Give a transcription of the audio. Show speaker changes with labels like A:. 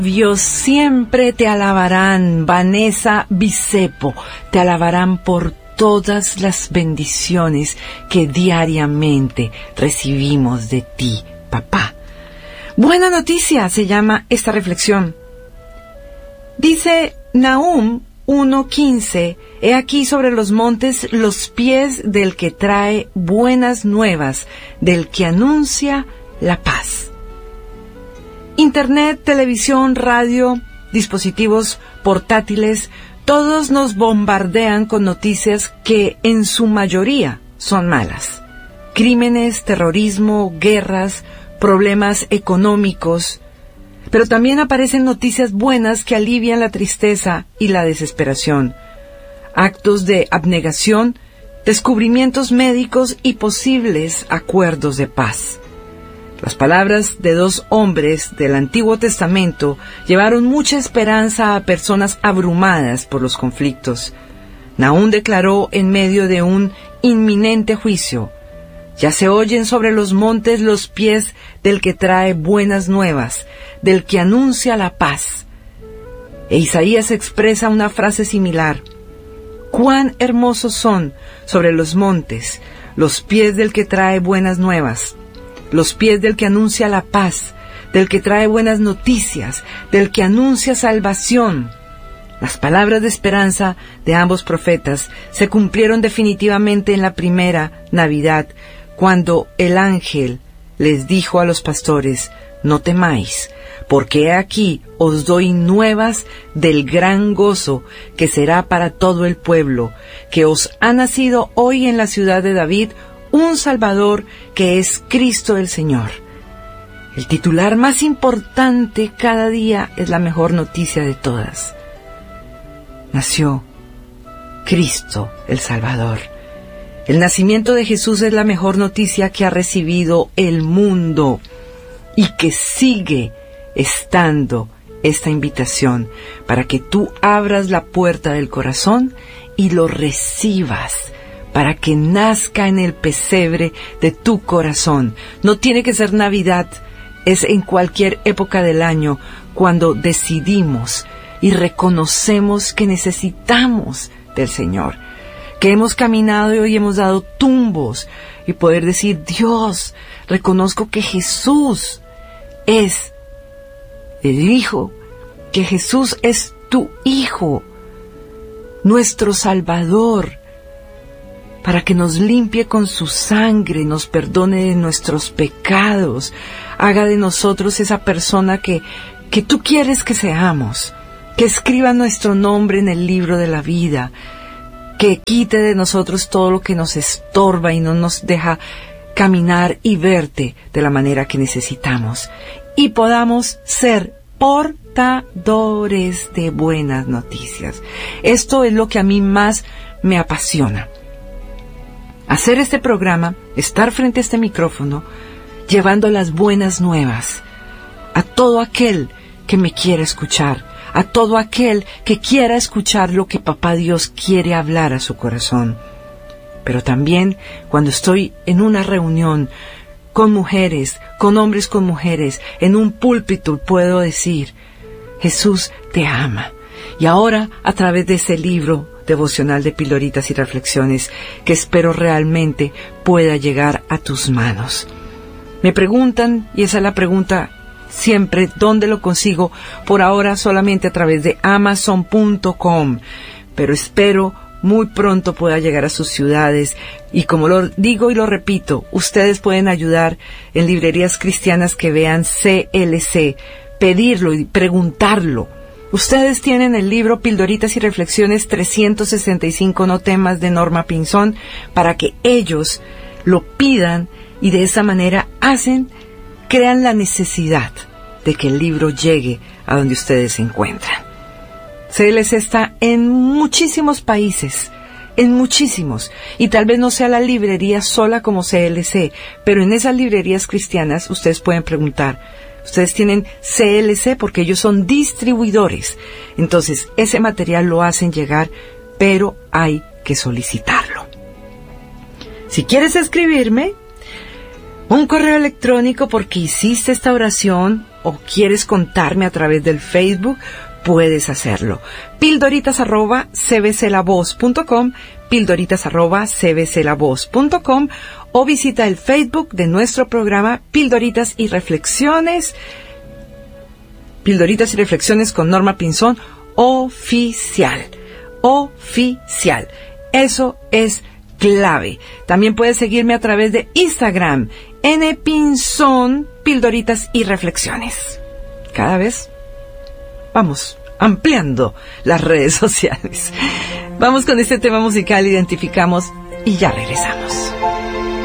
A: Dios siempre te alabarán, Vanessa Bicepo, te alabarán por todas las bendiciones que diariamente recibimos de ti, papá. Buena noticia se llama esta reflexión. Dice Nahum 1:15, he aquí sobre los montes los pies del que trae buenas nuevas, del que anuncia la paz. Internet, televisión, radio, dispositivos portátiles, todos nos bombardean con noticias que en su mayoría son malas. Crímenes, terrorismo, guerras, problemas económicos, pero también aparecen noticias buenas que alivian la tristeza y la desesperación. Actos de abnegación, descubrimientos médicos y posibles acuerdos de paz. Las palabras de dos hombres del Antiguo Testamento llevaron mucha esperanza a personas abrumadas por los conflictos. Nahum declaró en medio de un inminente juicio: ya se oyen sobre los montes los pies del que trae buenas nuevas, del que anuncia la paz. E Isaías expresa una frase similar: cuán hermosos son sobre los montes los pies del que trae buenas nuevas, los pies del que anuncia la paz, del que trae buenas noticias, del que anuncia salvación. Las palabras de esperanza de ambos profetas se cumplieron definitivamente en la primera Navidad, cuando el ángel les dijo a los pastores: no temáis, porque he aquí os doy nuevas del gran gozo que será para todo el pueblo, que os ha nacido hoy en la ciudad de David un Salvador, que es Cristo el Señor. El titular más importante cada día es la mejor noticia de todas. Nació Cristo el Salvador. El nacimiento de Jesús es la mejor noticia que ha recibido el mundo, y que sigue estando esta invitación para que tú abras la puerta del corazón y lo recibas, para que nazca en el pesebre de tu corazón. No tiene que ser Navidad, es en cualquier época del año cuando decidimos y reconocemos que necesitamos del Señor, que hemos caminado y hoy hemos dado tumbos, y poder decir: Dios, reconozco que Jesús es el Hijo, que Jesús es tu Hijo, nuestro Salvador, para que nos limpie con su sangre, nos perdone de nuestros pecados, haga de nosotros esa persona que tú quieres que seamos, que escriba nuestro nombre en el libro de la vida, que quite de nosotros todo lo que nos estorba y no nos deja caminar y verte de la manera que necesitamos, y podamos ser portadores de buenas noticias. Esto es lo que a mí más me apasiona. Hacer este programa, estar frente a este micrófono, llevando las buenas nuevas a todo aquel que me quiera escuchar, a todo aquel que quiera escuchar lo que Papá Dios quiere hablar a su corazón. Pero también cuando estoy en una reunión con mujeres, con hombres, con mujeres, en un púlpito, puedo decir: Jesús te ama. Y ahora, a través de ese libro devocional de Pildoritas y Reflexiones, que espero realmente pueda llegar a tus manos. Me preguntan, y esa es la pregunta siempre, ¿dónde lo consigo? Por ahora solamente a través de Amazon.com, pero espero muy pronto pueda llegar a sus ciudades, y como lo digo y lo repito, ustedes pueden ayudar en librerías cristianas que vean CLC, pedirlo y preguntarlo. Ustedes tienen el libro Pildoritas y Reflexiones 365 no temas de Norma Pinzón, para que ellos lo pidan y de esa manera crean la necesidad de que el libro llegue a donde ustedes se encuentran. CLC está en muchísimos países, en muchísimos, y tal vez no sea la librería sola como CLC, pero en esas librerías cristianas ustedes pueden preguntar. Ustedes tienen CLC porque ellos son distribuidores. Entonces, ese material lo hacen llegar, pero hay que solicitarlo. Si quieres escribirme un correo electrónico porque hiciste esta oración o quieres contarme a través del Facebook, puedes hacerlo. pildoritas@cbclavoz.com, pildoritas@cbclavoz.com, o visita el Facebook de nuestro programa Pildoritas y Reflexiones con Norma Pinzón oficial. Eso es clave. También puedes seguirme a través de Instagram, npinzón, Pildoritas y Reflexiones. Cada vez vamos ampliando las redes sociales. Vamos con este tema musical, identificamos y ya regresamos.